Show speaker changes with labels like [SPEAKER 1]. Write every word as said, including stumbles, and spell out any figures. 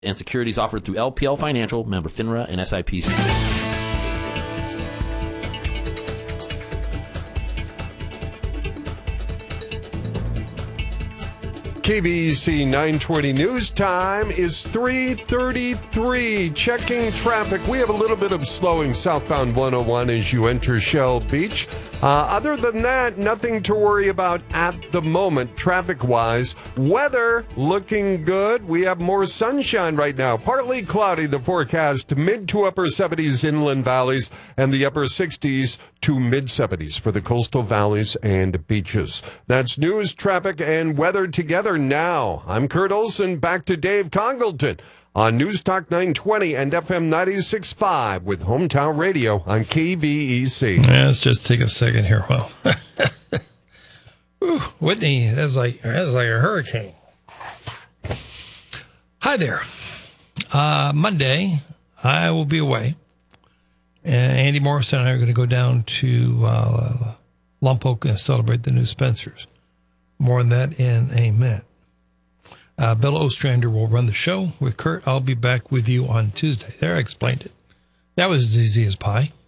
[SPEAKER 1] and securities offered through L P L Financial, member FINRA and S I P C.
[SPEAKER 2] K B E C nine twenty news time is three thirty-three. Checking traffic. We have a little bit of slowing southbound one oh one as you enter Shell Beach. Uh, other than that, nothing to worry about at the moment, traffic-wise. Weather looking good. We have more sunshine right now. Partly cloudy, the forecast. Mid to upper seventies inland valleys and the upper sixties to mid seventies for the coastal valleys and beaches. That's news, traffic, and weather together now. I'm Kurt Olson. Back to Dave Congleton on News Talk nine twenty and F M ninety-six point five with Hometown Radio on K V E C.
[SPEAKER 3] Yeah, let's just take a second here. Well, Ooh, Whitney, that's like that's like a hurricane. Hi there. Uh, Monday, I will be away. And Andy Morrison and I are going to go down to uh, Lompoc and celebrate the new Spencers. More on that in a minute. Uh, Bella Ostrander will run the show with Kurt. I'll be back with you on Tuesday. There, I explained it. That was as easy as pie.